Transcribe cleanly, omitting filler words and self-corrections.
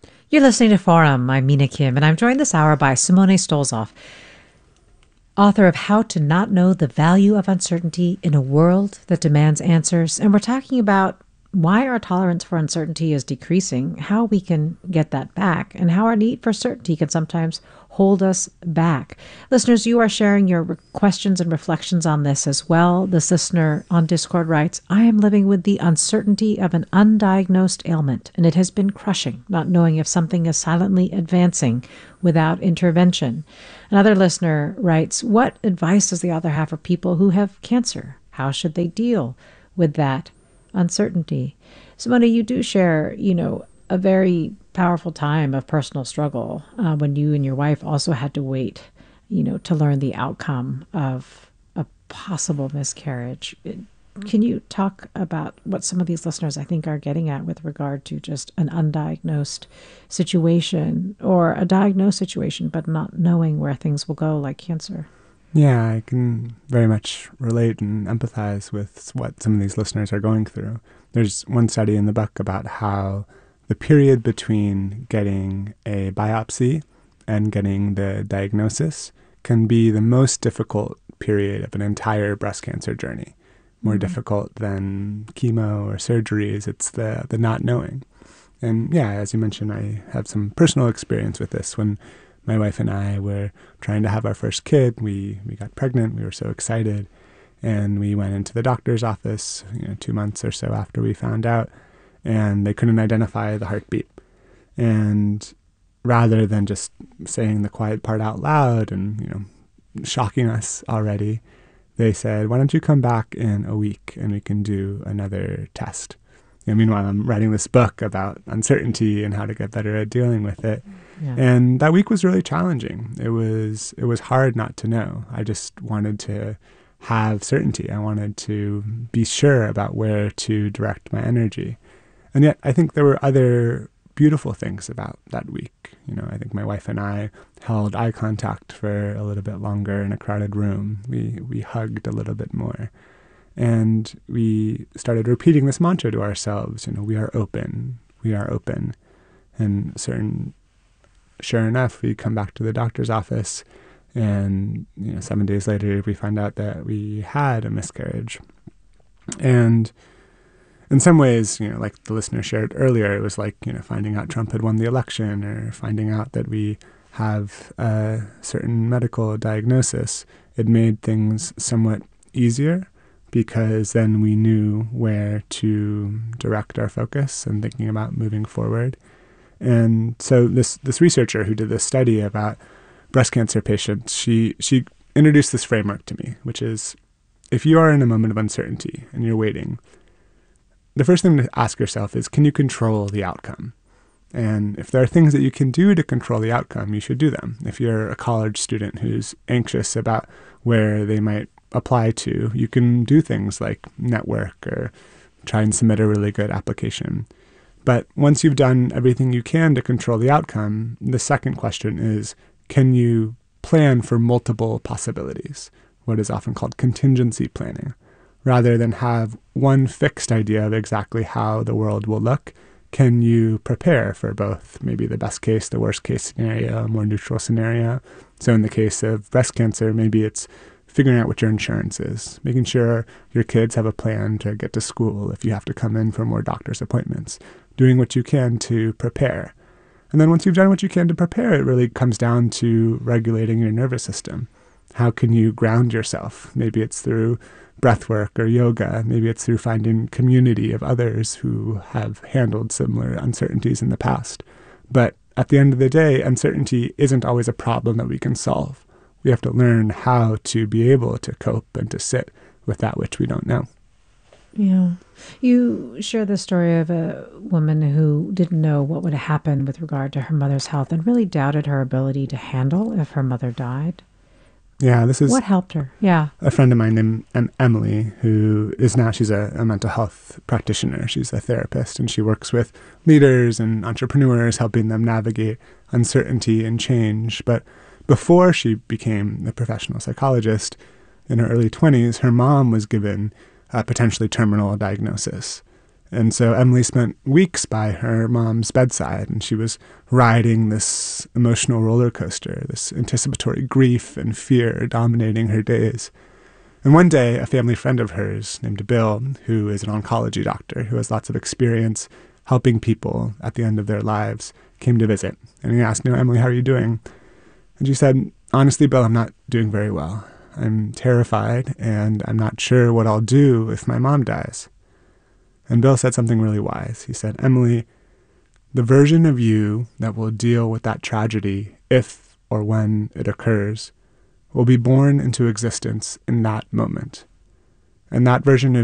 You're listening to Forum. I'm Mina Kim, and I'm joined this hour by Simone Stolzoff, author of How to Not Know the Value of Uncertainty in a World That Demands Answers. And we're talking about why our tolerance for uncertainty is decreasing, how we can get that back, and how our need for certainty can sometimes hold us back. Listeners, you are sharing your questions and reflections on this as well. This listener on Discord writes, I am living with the uncertainty of an undiagnosed ailment, and it has been crushing, not knowing if something is silently advancing without intervention. Another listener writes, what advice does the author have for people who have cancer? How should they deal with that uncertainty? Simone, you do share, a very powerful time of personal struggle when you and your wife also had to wait, to learn the outcome of a possible miscarriage. Can you talk about what some of these listeners, I think, are getting at with regard to just an undiagnosed situation or a diagnosed situation, but not knowing where things will go, like cancer? Yeah, I can very much relate and empathize with what some of these listeners are going through. There's one study in the book about how the period between getting a biopsy and getting the diagnosis can be the most difficult period of an entire breast cancer journey. More difficult than chemo or surgeries. It's the not knowing. And yeah, as you mentioned, I have some personal experience with this. When my wife and I were trying to have our first kid, we got pregnant. We were so excited. And we went into the doctor's office 2 months or so after we found out, and they couldn't identify the heartbeat. And rather than just saying the quiet part out loud and, shocking us already, they said, why don't you come back in a week and we can do another test? Meanwhile, I'm writing this book about uncertainty and how to get better at dealing with it. Yeah. And that week was really challenging. It was hard not to know. I just wanted to have certainty. I wanted to be sure about where to direct my energy. And yet I think there were other beautiful things about that week. I think my wife and I held eye contact for a little bit longer in a crowded room. We hugged a little bit more. And we started repeating this mantra to ourselves, we are open, we are open. And sure enough, we come back to the doctor's office, and 7 days later, we find out that we had a miscarriage. And in some ways, like the listener shared earlier, it was like, finding out Trump had won the election, or finding out that we have a certain medical diagnosis. It made things somewhat easier, because then we knew where to direct our focus and thinking about moving forward. And so this researcher who did this study about breast cancer patients, she introduced this framework to me, which is, if you are in a moment of uncertainty and you're waiting, the first thing to ask yourself is, can you control the outcome? And if there are things that you can do to control the outcome, you should do them. If you're a college student who's anxious about where they might apply to, you can do things like network or try and submit a really good application. But once you've done everything you can to control the outcome, the second question is, can you plan for multiple possibilities? What is often called contingency planning. Rather than have one fixed idea of exactly how the world will look, can you prepare for both maybe the best case, the worst case scenario, a more neutral scenario? So in the case of breast cancer, maybe it's figuring out what your insurance is, making sure your kids have a plan to get to school if you have to come in for more doctor's appointments, doing what you can to prepare. And then once you've done what you can to prepare, it really comes down to regulating your nervous system. How can you ground yourself? Maybe it's through breath work or yoga. Maybe it's through finding community of others who have handled similar uncertainties in the past. But at the end of the day, uncertainty isn't always a problem that we can solve. We have to learn how to be able to cope and to sit with that which we don't know. Yeah. You share the story of a woman who didn't know what would happen with regard to her mother's health and really doubted her ability to handle if her mother died. Yeah, this is... What helped her? Yeah. A friend of mine named Emily, who is now, she's a mental health practitioner. She's a therapist, and she works with leaders and entrepreneurs, helping them navigate uncertainty and change. But before she became a professional psychologist, in her early 20s, her mom was given a potentially terminal diagnosis. And so Emily spent weeks by her mom's bedside, and she was riding this emotional roller coaster, this anticipatory grief and fear dominating her days. And one day, a family friend of hers named Bill, who is an oncology doctor, who has lots of experience helping people at the end of their lives, came to visit. And he asked, Emily, how are you doing? And she said, honestly, Bill, I'm not doing very well. I'm terrified, and I'm not sure what I'll do if my mom dies. And Bill said something really wise. He said, Emily, the version of you that will deal with that tragedy, if or when it occurs, will be born into existence in that moment. And that version of